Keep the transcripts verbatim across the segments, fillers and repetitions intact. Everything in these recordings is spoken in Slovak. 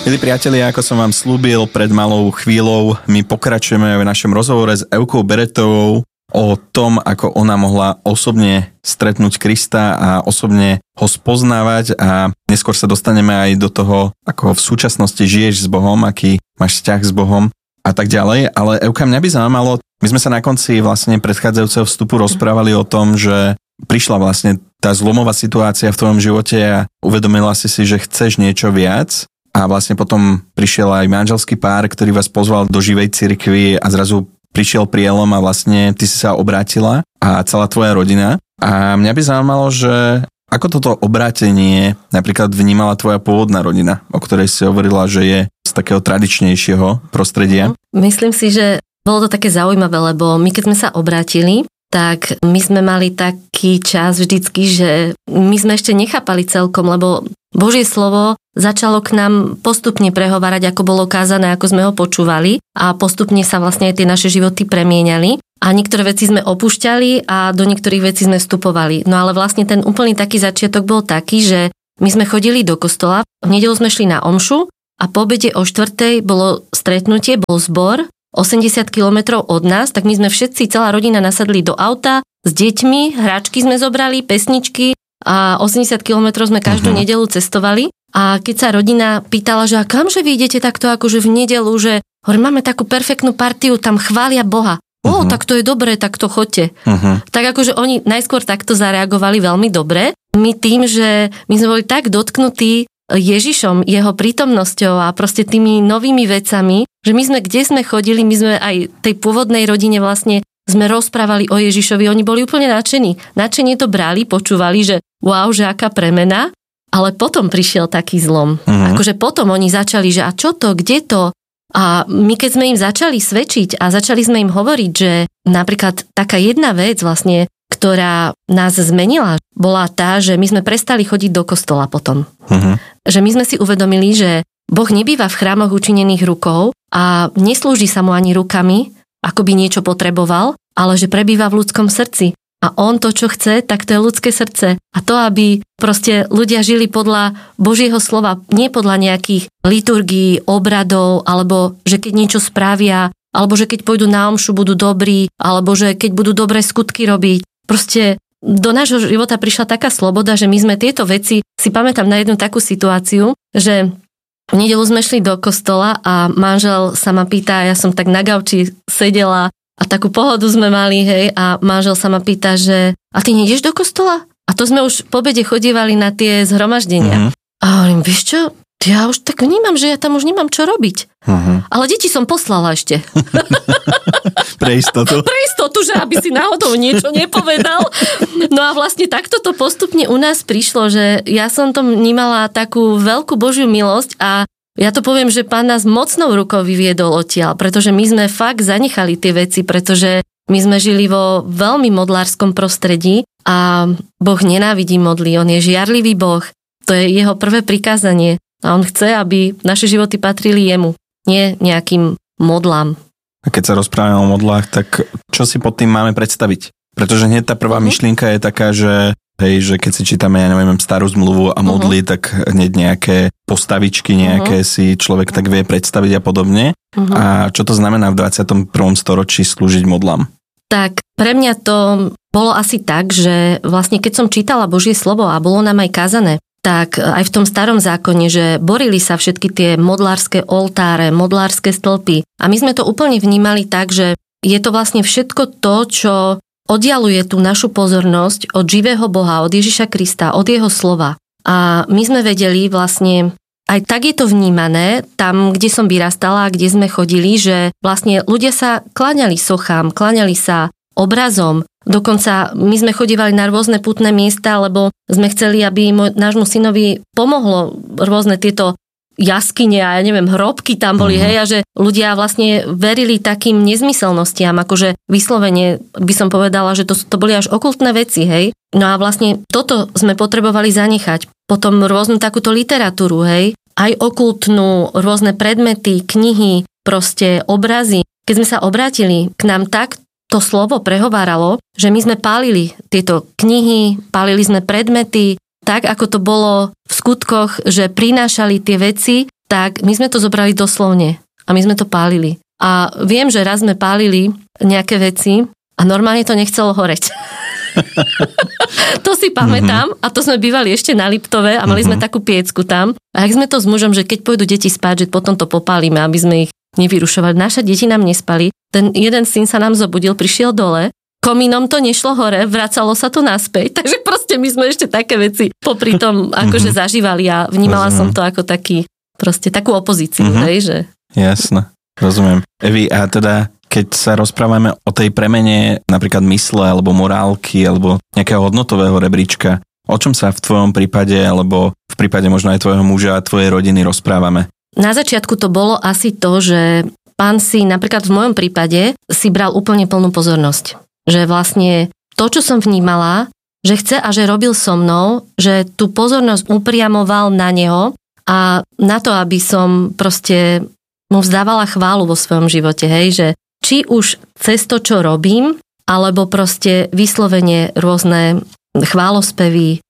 Milí priatelia, ako som vám slúbil pred malou chvíľou, my pokračujeme v našom rozhovore s Evkou Beretovou o tom, ako ona mohla osobne stretnúť Krista a osobne ho spoznávať, a neskôr sa dostaneme aj do toho, ako v súčasnosti žiješ s Bohom, aký máš vzťah s Bohom a tak ďalej. Ale Evka, mňa by zaujímalo, my sme sa na konci vlastne predchádzajúceho vstupu rozprávali o tom, že prišla vlastne tá zlomová situácia v tvojom živote a uvedomila si si, že chceš niečo viac. A vlastne potom prišiel aj manželský pár, ktorý vás pozval do živej cirkvi a zrazu prišiel prielom a vlastne ty si sa obrátila a celá tvoja rodina. A mňa by zaujímalo, že ako toto obrátenie napríklad vnímala tvoja pôvodná rodina, o ktorej si hovorila, že je z takého tradičnejšieho prostredia. Myslím si, že bolo to také zaujímavé, lebo my keď sme sa obrátili, tak my sme mali taký čas vždycky, že my sme ešte nechápali celkom, lebo Božie slovo začalo k nám postupne prehovárať, ako bolo kázané, ako sme ho počúvali, a postupne sa vlastne aj tie naše životy premieniali a niektoré veci sme opúšťali a do niektorých vecí sme vstupovali. No ale vlastne ten úplný taký začiatok bol taký, že my sme chodili do kostola, v nedeľu sme šli na omšu a po obede o štvrtej bolo stretnutie, bol zbor osemdesiat kilometrov od nás, tak my sme všetci, celá rodina nasadli do auta s deťmi, hračky sme zobrali, pesničky a osemdesiat kilometrov sme každú uh-huh. nedeľu cestovali. A keď sa rodina pýtala, že a kamže vy idete takto akože v nedeľu, že hovorím, máme takú perfektnú partiu, tam chvália Boha. Uh-huh. O, tak to je dobré, tak to choďte. Uh-huh. Tak akože oni najskôr takto zareagovali veľmi dobre. My tým, že my sme boli tak dotknutí Ježišom, jeho prítomnosťou a proste tými novými vecami, že my sme, kde sme chodili, my sme aj tej pôvodnej rodine vlastne sme rozprávali o Ježišovi, oni boli úplne nadšení. Nadšenie to brali, počúvali, že wow, že aká premena, ale potom prišiel taký zlom. Mm-hmm. Akože potom oni začali, že a čo to, kde to? A my keď sme im začali svedčiť a začali sme im hovoriť, že napríklad taká jedna vec vlastne, ktorá nás zmenila, bola tá, že my sme prestali chodiť do kostola potom. Uh-huh. Že my sme si uvedomili, že Boh nebýva v chrámoch učinených rukou a neslúži sa mu ani rukami, ako by niečo potreboval, ale že prebýva v ľudskom srdci. A on to, čo chce, tak to je ľudské srdce. A to, aby proste ľudia žili podľa Božieho slova, nie podľa nejakých liturgií, obradov, alebo že keď niečo spravia, alebo že keď pôjdu na omšu, budú dobrí, alebo že keď budú dobré skutky robiť. Proste do nášho života prišla taká sloboda, že my sme tieto veci, si pamätám na jednu takú situáciu, že v nedeľu sme šli do kostola a manžel sa ma pýta, ja som tak na gauči sedela a takú pohodu sme mali, hej, a manžel sa ma pýta, že a ty nejdeš do kostola? A to sme už po obede chodívali na tie zhromaždenia. Mm-hmm. A hovorím, vieš čo, ja už tak vnímam, že ja tam už nemám čo robiť. Uh-huh. Ale deti som poslala ešte. Pre istotu. Pre istotu, že aby si náhodou niečo nepovedal. No a vlastne takto to postupne u nás prišlo, že ja som to vnímala takú veľkú Božiu milosť a ja to poviem, že Pán nás mocnou rukou vyviedol odtiaľ, pretože my sme fakt zanechali tie veci, pretože my sme žili vo veľmi modlárskom prostredí a Boh nenávidí modly, on je žiarlivý Boh. To je jeho prvé prikázanie. A on chce, aby naše životy patrili jemu, nie nejakým modlám. A keď sa rozprávame o modlách, tak čo si pod tým máme predstaviť? Pretože hneď tá prvá uh-huh. myšlienka je taká, že, hej, že keď si čítame, ja neviem, starú zmluvu a modly, uh-huh. tak hneď nejaké postavičky, nejaké uh-huh. si človek tak vie predstaviť a podobne. Uh-huh. A čo to znamená v dvadsiatom prvom storočí slúžiť modlám? Tak pre mňa to bolo asi tak, že vlastne keď som čítala Božie slovo a bolo nám aj kázané, tak aj v tom starom zákone, že borili sa všetky tie modlárske oltáre, modlárske stĺpy. A my sme to úplne vnímali tak, že je to vlastne všetko to, čo oddialuje tú našu pozornosť od živého Boha, od Ježiša Krista, od jeho slova. A my sme vedeli vlastne, aj tak je to vnímané, tam, kde som vyrastala, kde sme chodili, že vlastne ľudia sa kláňali sochám, kláňali sa obrazom. Dokonca my sme chodívali na rôzne putné miesta, lebo sme chceli, aby môj, nášmu synovi pomohlo rôzne tieto jaskyne a ja neviem, hrobky tam boli, mm. hej, a že ľudia vlastne verili takým nezmyselnostiam, akože vyslovene by som povedala, že to, to boli až okultné veci, hej. No a vlastne toto sme potrebovali zanechať. Potom rôznu takúto literatúru, hej, aj okultnú, rôzne predmety, knihy, proste obrazy. Keď sme sa obrátili k nám tak, to slovo prehováralo, že my sme pálili tieto knihy, pálili sme predmety, tak ako to bolo v skutkoch, že prinášali tie veci tak my sme to zobrali doslovne a my sme to pálili. A viem, že raz sme pálili nejaké veci a normálne to nechcelo horeť. To si pamätám a to sme bývali ešte na Liptove a mali sme takú piecku tam. A jak sme to s mužom, že keď pôjdu deti spať, že potom to popálime, aby sme ich nevyrušovali. Naše deti nám nespali. Ten jeden syn sa nám zobudil, prišiel dole, komínom to nešlo hore, vracalo sa to naspäť, takže proste my sme ešte také veci popri tom akože zažívali a vnímala som to ako taký, proste takú opozíciu, mm-hmm. hej, že... Jasné, rozumiem. Evi, a teda keď sa rozprávame o tej premene napríklad mysle alebo morálky alebo nejakého hodnotového rebríčka, o čom sa v tvojom prípade alebo v prípade možno aj tvojho muža a tvojej rodiny rozprávame? Na začiatku to bolo asi to, že pán si napríklad v mojom prípade si bral úplne plnú pozornosť. Že vlastne to, čo som vnímala, že chce a že robil so mnou, že tú pozornosť upriamoval na neho a na to, aby som proste mu vzdávala chválu vo svojom živote, hej, že či už cez to, čo robím, alebo proste vyslovene rôzne chválospevy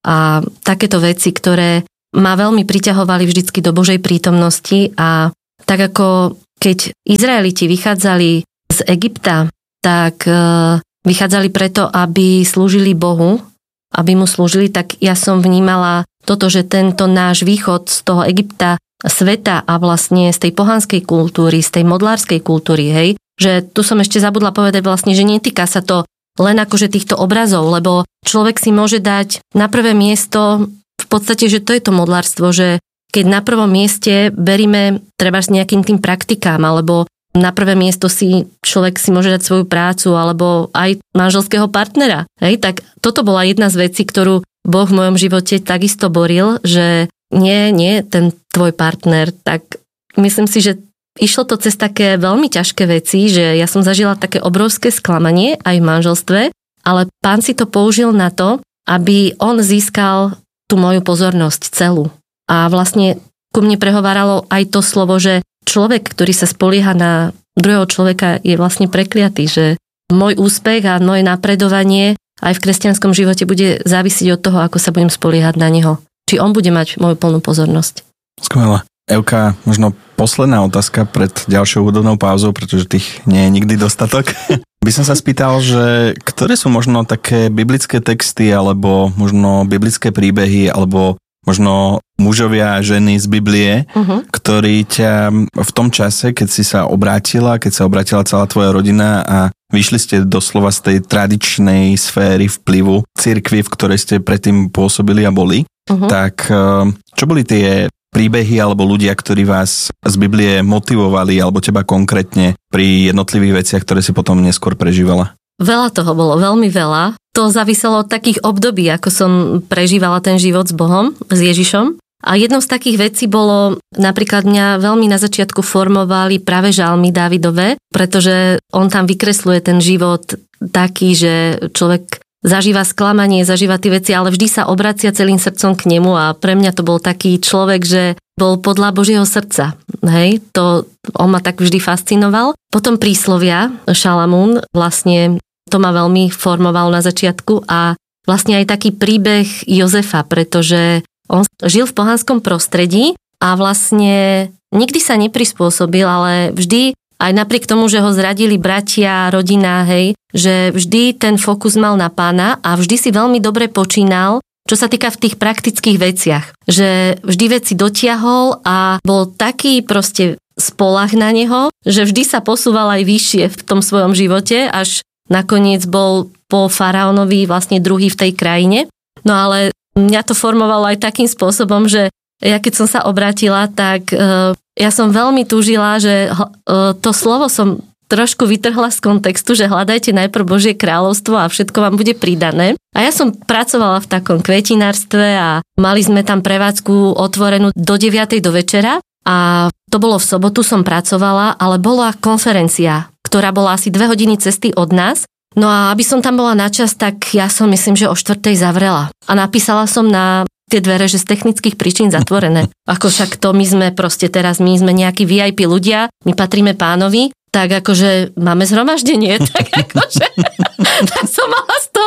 a takéto veci, ktoré ma veľmi priťahovali vždycky do Božej prítomnosti a tak ako keď Izraeliti vychádzali z Egypta, tak vychádzali preto, aby slúžili Bohu, aby mu slúžili, tak ja som vnímala toto, že tento náš východ z toho Egypta, sveta a vlastne z tej pohanskej kultúry, z tej modlárskej kultúry, hej, že tu som ešte zabudla povedať vlastne, že netýka sa to len akože týchto obrazov, lebo človek si môže dať na prvé miesto v podstate, že to je to modlárstvo, že keď na prvom mieste beríme treba s nejakým tým praktikám, alebo na prvé miesto si človek si môže dať svoju prácu, alebo aj manželského partnera. Hej, tak toto bola jedna z vecí, ktorú Boh v mojom živote takisto boril, že nie, nie, ten tvoj partner, tak myslím si, že išlo to cez také veľmi ťažké veci, že ja som zažila také obrovské sklamanie aj v manželstve, ale pán si to použil na to, aby on získal tú moju pozornosť celú. A vlastne ku mne prehováralo aj to slovo, že človek, ktorý sa spolieha na druhého človeka, je vlastne prekliatý, že môj úspech a moje napredovanie aj v kresťanskom živote bude závisiť od toho, ako sa budem spoliehať na neho. Či on bude mať moju plnú pozornosť. Skvelé. Evka, možno posledná otázka pred ďalšou hudobnou pauzou, pretože tých nie je nikdy dostatok. By som sa spýtal, že ktoré sú možno také biblické texty, alebo možno biblické príbehy, alebo možno mužovia a ženy z Biblie, uh-huh. ktorí ťa v tom čase, keď si sa obrátila, keď sa obrátila celá tvoja rodina a vyšli ste doslova z tej tradičnej sféry vplyvu cirkvi, v ktorej ste predtým pôsobili a boli, uh-huh. tak čo boli tie príbehy alebo ľudia, ktorí vás z Biblie motivovali alebo teba konkrétne pri jednotlivých veciach, ktoré si potom neskôr prežívala? Veľa toho bolo, veľmi veľa. To záviselo od takých období, ako som prežívala ten život s Bohom, s Ježišom. A jednou z takých vecí bolo, napríklad mňa veľmi na začiatku formovali práve žalmy Dávidové, pretože on tam vykresluje ten život taký, že človek zažíva sklamanie, zažíva tie veci, ale vždy sa obracia celým srdcom k nemu a pre mňa to bol taký človek, že bol podľa Božieho srdca. Hej, to on ma tak vždy fascinoval. Potom príslovia, Šalamún, vlastne to ma veľmi formoval na začiatku a vlastne aj taký príbeh Jozefa, pretože on žil v pohanskom prostredí a vlastne nikdy sa neprispôsobil, ale vždy aj napriek tomu, že ho zradili bratia, rodina, hej, že vždy ten fokus mal na Pána a vždy si veľmi dobre počínal, čo sa týka v tých praktických veciach. Že vždy veci dotiahol a bol taký proste spoľah na neho, že vždy sa posúval aj vyššie v tom svojom živote, až nakoniec bol po faraónovi vlastne druhý v tej krajine. No ale mňa to formovalo aj takým spôsobom, že ja keď som sa obrátila, tak uh, ja som veľmi túžila, že uh, to slovo som trošku vytrhla z kontextu, že hľadajte najprv Božie kráľovstvo a všetko vám bude pridané. A ja som pracovala v takom kvetinárstve a mali sme tam prevádzku otvorenú do deviatej do večera a to bolo v sobotu, som pracovala, ale bola konferencia, ktorá bola asi dve hodiny cesty od nás. No a aby som tam bola na čas, tak ja som myslím, že o štvrtej zavrela. A napísala som na tie dvere, že z technických príčin zatvorené. Ako však to my sme proste teraz, my sme nejakí vé í pé ľudia, my patríme Pánovi, tak akože máme zhromaždenie, tak akože tak som mala z toho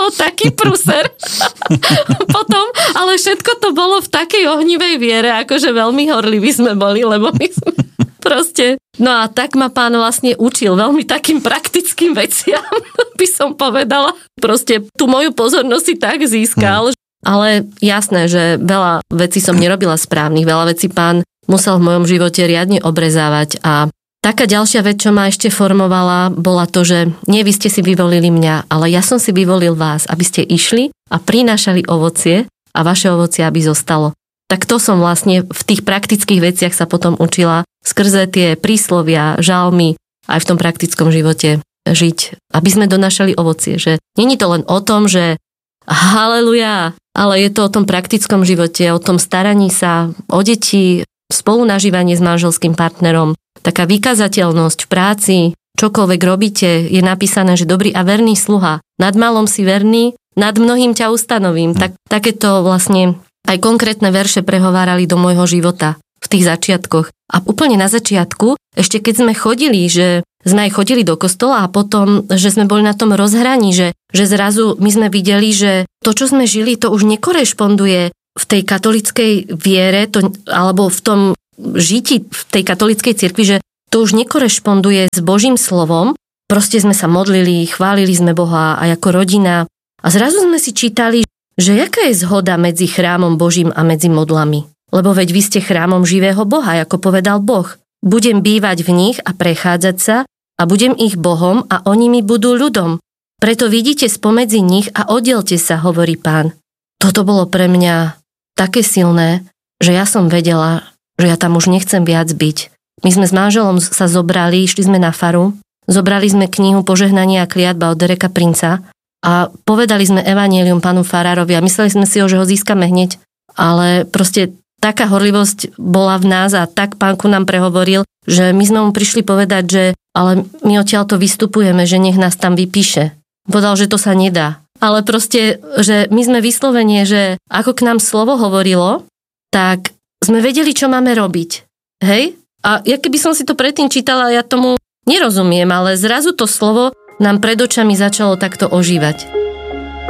bol taký pruser. Potom, ale všetko to bolo v takej ohnivej viere, akože veľmi horliví sme boli, lebo my sme proste... No a tak ma pán vlastne učil veľmi takým praktickým veciam, by som povedala. Proste tú moju pozornosť si tak získal, hmm. ale jasné, že veľa vecí som nerobila správnych, veľa vecí pán musel v mojom živote riadne obrezávať a taká ďalšia vec, čo ma ešte formovala, bola to, že nie vy ste si vyvolili mňa, ale ja som si vyvolil vás, aby ste išli a prinášali ovocie a vaše ovocie, aby zostalo. Tak to som vlastne v tých praktických veciach sa potom učila skrze tie príslovia, žalmy aj v tom praktickom živote žiť, aby sme donášali ovocie. Že není to len o tom, že haleluja, ale je to o tom praktickom živote, o tom staraní sa o deti, spolunažívanie s manželským partnerom, taká vykazateľnosť v práci, čokoľvek robíte, je napísané, že dobrý a verný sluha. Nad malom si verný, nad mnohým ťa ustanovím. Tak, takéto vlastne aj konkrétne verše prehovárali do môjho života v tých začiatkoch. A úplne na začiatku, ešte keď sme chodili, že sme aj chodili do kostola a potom, že sme boli na tom rozhraní, že, že zrazu my sme videli, že to, čo sme žili, to už nekorešponduje v tej katolíckej viere, to, alebo v tom žiti v tej katolíckej cirkvi, že to už nekorešponduje s Božím slovom. Proste sme sa modlili, chválili sme Boha aj ako rodina. A zrazu sme si čítali, že jaká je zhoda medzi chrámom Božím a medzi modlami. Lebo veď vy ste chrámom živého Boha, ako povedal Boh. Budem bývať v nich a prechádzať sa a budem ich Bohom a oni mi budú ľudom. Preto vidíte spomedzi nich a oddielte sa, hovorí Pán. Toto bolo pre mňa také silné, že ja som vedela, že ja tam už nechcem viac byť. My sme s manželom sa zobrali, išli sme na faru, zobrali sme knihu Požehnanie a kliatba od Dereka Princa a povedali sme evanjelium pánu farárovi a mysleli sme si ho, že ho získame hneď. Ale proste taká horlivosť bola v nás a tak pánku nám prehovoril, že my sme mu prišli povedať, že ale my odtiaľto vystupujeme, že nech nás tam vypíše. Povedal, že to sa nedá. Ale proste, že my sme vyslovene, že ako k nám slovo hovorilo, tak sme vedeli, čo máme robiť. Hej? A ja keby som si to predtým čítala, ja tomu nerozumiem, ale zrazu to slovo nám pred očami začalo takto ožívať.